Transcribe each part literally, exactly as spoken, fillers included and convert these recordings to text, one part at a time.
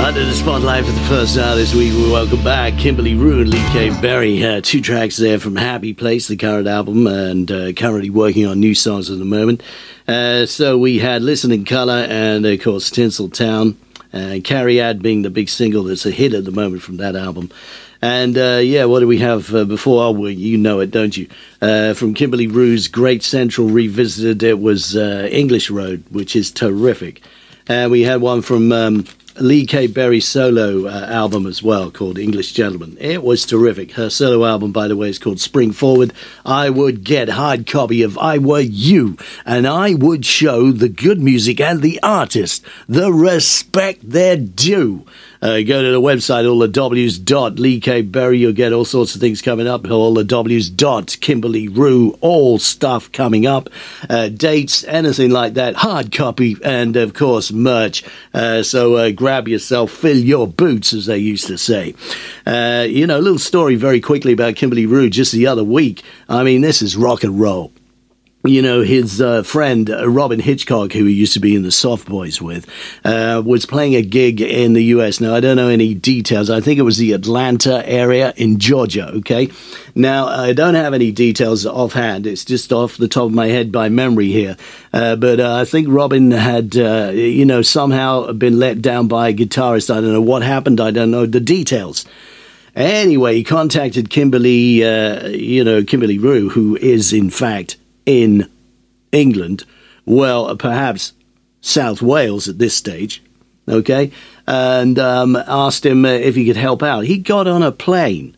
Under the spotlight for the first hour this week, we welcome back Kimberly Rue and Lee K. Berry. Uh, two tracks there from Happy Place, the current album, and uh, currently working on new songs at the moment. Uh, so we had Listen in Colour and, of course, Tinseltown. And Carrie Ad being the big single that's a hit at the moment from that album. And, uh, yeah, what do we have uh, before? Oh, well, you know it, don't you? Uh, from Kimberly Rue's Great Central Revisited, it was uh, English Road, which is terrific. And we had one from um, Lee K. Berry's solo uh, album as well, called English Gentleman. It was terrific. Her solo album, by the way, is called Spring Forward. I would get hard copy of I Were You, and I would show the good music and the artist the respect they're due. Uh, go to the website, all the W's dot Lee K. Berry. You'll get all sorts of things coming up. All the W's dot Kimberly Rue. All stuff coming up. Uh, dates, anything like that. Hard copy, and, of course, merch. Uh, so uh, grab yourself, fill your boots, as they used to say. Uh, you know, a little story very quickly about Kimberly Rue just the other week. I mean, this is rock and roll. You know, his uh, friend, uh, Robin Hitchcock, who he used to be in the Soft Boys with, uh, was playing a gig in the U S. Now, I don't know any details. I think it was the Atlanta area in Georgia, okay? Now, I don't have any details offhand. It's just off the top of my head by memory here. Uh, but uh, I think Robin had, uh, you know, somehow been let down by a guitarist. I don't know what happened. I don't know the details. Anyway, he contacted Kimberly, uh, you know, Kimberly Rue, who is, in fact, in England, well, perhaps South Wales at this stage, okay, and um, asked him uh, if he could help out. He got on a plane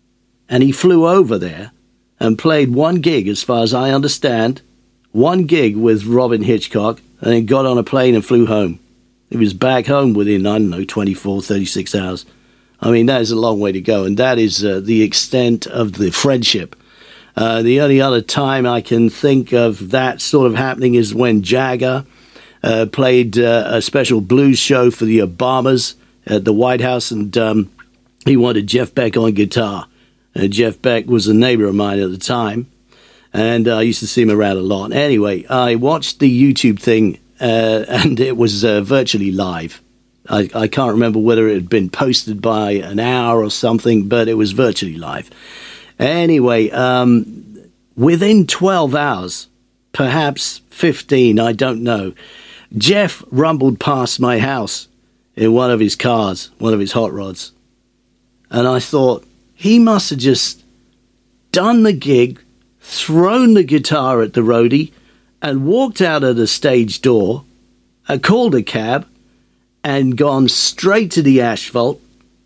and he flew over there and played one gig, as far as I understand, one gig with Robin Hitchcock, and then got on a plane and flew home. He was back home within, I don't know, twenty-four, thirty-six hours. I mean, that is a long way to go, and that is uh, the extent of the friendship. Uh, the only other time I can think of that sort of happening is when Jagger uh, played uh, a special blues show for the Obamas at the White House, and um, he wanted Jeff Beck on guitar. Uh, Jeff Beck was a neighbor of mine at the time, and uh, I used to see him around a lot. Anyway, I watched the YouTube thing, uh, and it was uh, virtually live. I, I can't remember whether it had been posted by an hour or something, but it was virtually live. Anyway, um, within twelve hours, perhaps fifteen, I don't know, Jeff rumbled past my house in one of his cars, one of his hot rods. And I thought, he must have just done the gig, thrown the guitar at the roadie, and walked out of the stage door, uh, called a cab, and gone straight to the asphalt,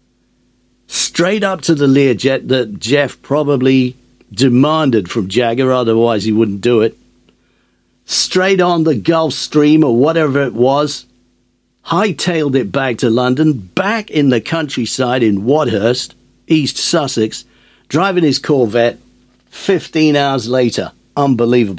straight up to the Learjet that Jeff probably demanded from Jagger, otherwise he wouldn't do it. Straight on the Gulf Stream or whatever it was, hightailed it back to London, back in the countryside in Wadhurst, East Sussex, driving his Corvette fifteen hours later. Unbelievable.